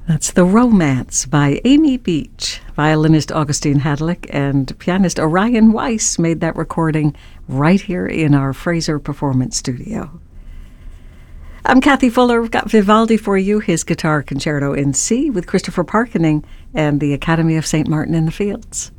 That's The Romance by Amy Beach. Violinist Augustine Hadlick and pianist Orion Weiss made that recording right here in our Fraser Performance Studio. I'm Kathy Fuller. We've got Vivaldi for you, his Guitar Concerto in C with Christopher Parkening and the Academy of St. Martin in the Fields.